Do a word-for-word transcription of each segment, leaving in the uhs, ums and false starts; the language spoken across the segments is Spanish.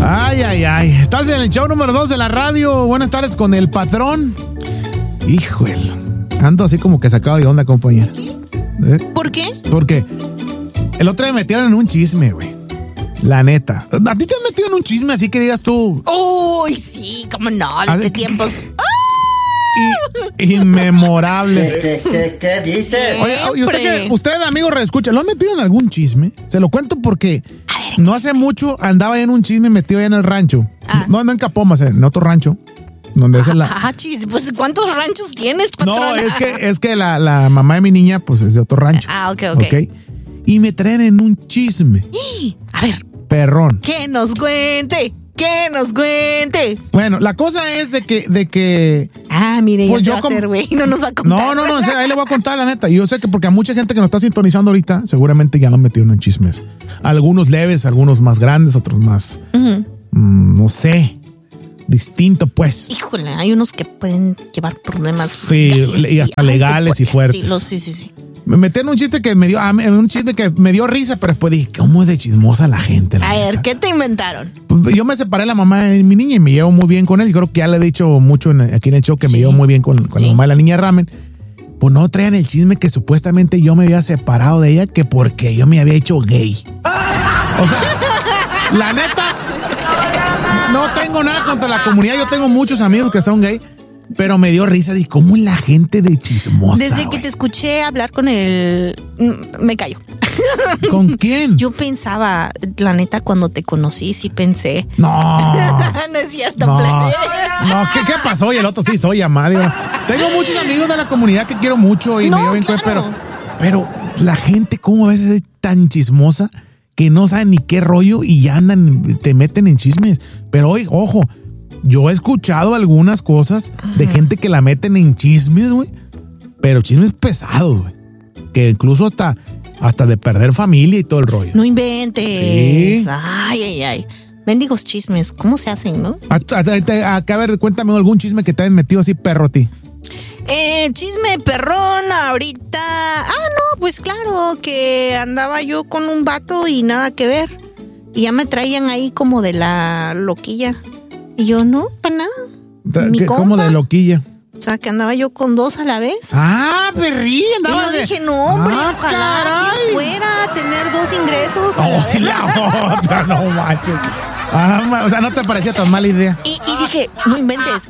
Ay, ay, ay. Estás en el show número dos de la radio. Buenas tardes con el patrón. Híjole. Ando así como que sacado de onda, compañía. ¿Eh? ¿Por qué? Porque el otro día me metieron en un chisme, güey. La neta. ¿A ti te has metido en un chisme así que digas tú? Uy, sí, cómo no, de qué tiempos. Y, inmemorables. ¿Qué, qué, qué dice? Oye, ¿y usted, qué, usted, amigo, reescucha, ¿lo han metido en algún chisme? Se lo cuento porque ver, no hace mucho andaba en un chisme metido allá en el rancho. Ah. No, no en Capomas, en otro rancho. Donde ah, es la... ah, chis, pues ¿cuántos ranchos tienes, patrona? No, es que, es que la, la mamá de mi niña, pues es de otro rancho. Ah, ok, ok. ¿Okay? Y me traen en un chisme. A ver. Perrón. Que nos cuente. Que nos cuente. Bueno, la cosa es de que, de que. Ah, mire, pues ya yo se va como, a hacer, güey. No nos va a contar. No, no, no, o sea, ahí le voy a contar la neta. Y yo sé que porque a mucha gente que nos está sintonizando ahorita, seguramente ya lo han metido en chismes. Algunos leves, algunos más grandes, otros más. Uh-huh. mmm, no sé. Distinto, pues. Híjole, hay unos que pueden llevar problemas. Sí, legales, y hasta legales y fuertes. Estilo, sí, sí, sí. Me metí en un chiste que me dio, un chisme que me dio risa, pero después dije, ¿cómo es de chismosa la gente? La a neta? ver, ¿qué te inventaron? Pues yo me separé de la mamá de mi niña y me llevo muy bien con él. Yo creo que ya le he dicho mucho en, aquí en el show que sí. me llevo muy bien con, con sí. la mamá de la niña Ramen. Pues no traían el chisme que supuestamente yo me había separado de ella que porque yo me había hecho gay. O sea, la neta, no tengo nada contra la comunidad. Yo tengo muchos amigos que son gay. Pero me dio risa de cómo es la gente de chismosa. Desde que wey. te escuché hablar con el... Me callo. ¿Con quién? Yo pensaba, la neta, cuando te conocí, sí pensé. No. No es cierto, no, plebe. no, ¿qué, ¿qué pasó? Y el otro sí soy amado. Tengo muchos amigos de la comunidad que quiero mucho y no, me llevo bien claro. con, pero, pero la gente, ¿cómo a veces es tan chismosa que no saben ni qué rollo y ya andan, te meten en chismes? Pero hoy, ojo. Yo he escuchado algunas cosas Ajá. de gente que la meten en chismes, güey. Pero chismes pesados, güey. Que incluso hasta, hasta de perder familia y todo el rollo. No inventes. Sí. Ay, ay, ay. Mendigos chismes, ¿cómo se hacen, no? Acá, a ver, cuéntame algún chisme que te hayan metido así, perro, a ti. Eh, chisme perrón, ahorita. Ah, no, pues claro, que andaba yo con un vato y nada que ver. Y ya me traían ahí como de la loquilla. Y yo, no, para nada. ¿Qué, ¿Cómo de loquilla? O sea, que andaba yo con dos a la vez. Ah, perrí, andaba. Y yo de... dije, no, hombre, ah, ojalá quien fuera a tener dos ingresos a oh, la vez. La otra, no manches. Ah, o sea, no te parecía tan mala idea. Y, y dije, no inventes.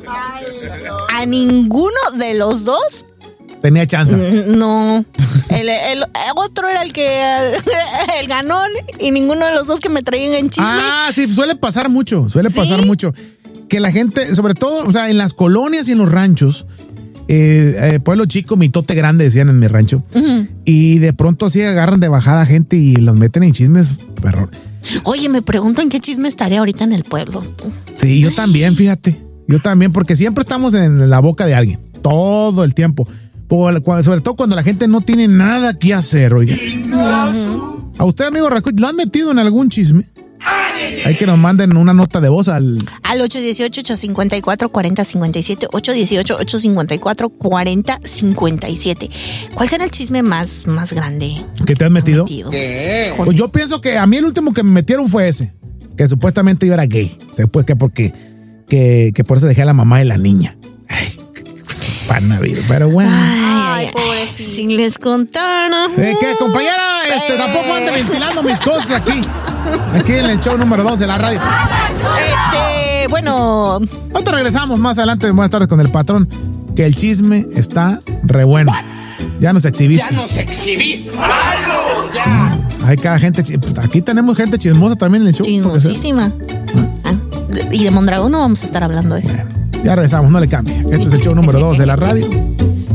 A ninguno de los dos tenía chance. No. El, el, el otro era el que el ganón y ninguno de los dos que me traían en chisme. Ah, sí, suele pasar mucho, suele ¿Sí? pasar mucho. Que la gente, sobre todo, o sea, en las colonias y en los ranchos, eh, eh, pueblo chico, mitote grande, decían en mi rancho, uh-huh. y de pronto así agarran de bajada gente y los meten en chismes, perro. Oye, me pregunto en qué chisme estaré ahorita en el pueblo. Sí, yo también, fíjate, yo también, porque siempre estamos en la boca de alguien, todo el tiempo. Sobre todo cuando la gente no tiene nada que hacer, oiga. Uh-huh. A usted, amigo, ¿lo han metido en algún chisme? Hay que nos manden una nota de voz al... Al ocho uno ocho, ocho cinco cuatro, cuatro cero cinco siete, ocho uno ocho, ocho cinco cuatro, cuatro cero cinco siete. ¿Cuál será el chisme más, más grande? ¿Que te has metido? metido? ¿Qué? Pues yo pienso que a mí el último que me metieron fue ese, que supuestamente yo era gay. Después que porque que, que por eso dejé a la mamá de la niña. Ay, Panavido, pero bueno. Ay, ay, ay. Si les contara. ¿Eh, ¿Qué, compañera? Este, tampoco ande ventilando mis cosas aquí. Aquí en el show número dos de la radio. Este, bueno. Ahorita regresamos más adelante. Buenas tardes con el patrón. Que el chisme está re bueno. Ya nos exhibiste. Ya nos exhibiste. Ya. Hay cada gente. Aquí tenemos gente chismosa también en el show. Chismosísima. Ah, y de Mondragón no vamos a estar hablando, ¿eh? Bueno, ya regresamos, no le cambie. Este es el show número dos de la radio.